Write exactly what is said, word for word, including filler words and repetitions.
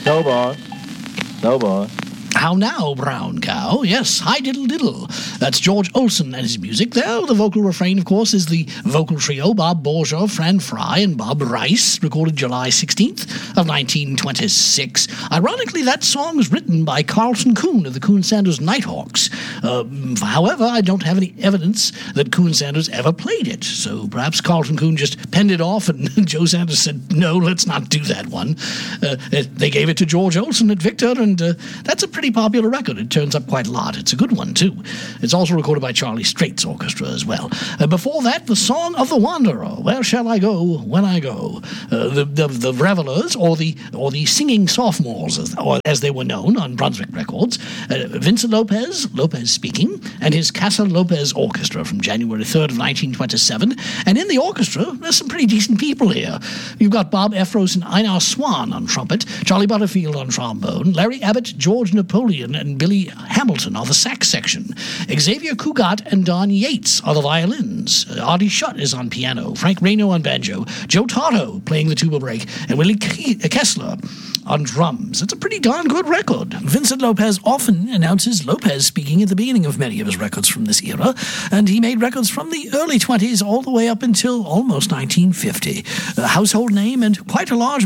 No, boss. No, boss. How now, brown cow? Yes, hi diddle diddle. That's George Olsen and his music there. The vocal refrain, of course, is the vocal trio Bob Borger, Fran Fry, and Bob Rice, recorded July sixteenth of nineteen twenty-six. Ironically, that song was written by Carlton Coon of the Coon Sanders Nighthawks. Uh, however, I don't have any evidence that Coon Sanders ever played it, so perhaps Carlton Coon just penned it off and Joe Sanders said, no, let's not do that one. Uh, they gave it to George Olsen at Victor, and uh, that's a pretty popular record. It turns up quite a lot. It's a good one, too. It's also recorded by Charlie Strait's orchestra as well. Uh, before that, the Song of the Wanderer, Where Shall I Go When I Go? Uh, the, the the Revelers, or the or the Singing Sophomores, as, or as they were known on Brunswick Records. Uh, Vincent Lopez, Lopez speaking, and his Casa Lopez Orchestra from January third of nineteen twenty-seven. And in the orchestra, there's some pretty decent people here. You've got Bob Efros and Einar Swan on trumpet, Charlie Butterfield on trombone, Larry Abbott, George Napoleon, and Billy Hamilton are the sax section. Xavier Cugat and Don Yates are the violins. Uh, Artie Schutt is on piano, Frank Reno on banjo, Joe Tardo playing the tuba break, and Willie Kessler on drums. It's a pretty darn good record. Vincent Lopez often announces Lopez speaking at the beginning of many of his records from this era, and he made records from the early twenties all the way up until almost nineteen fifty. A household name and quite a large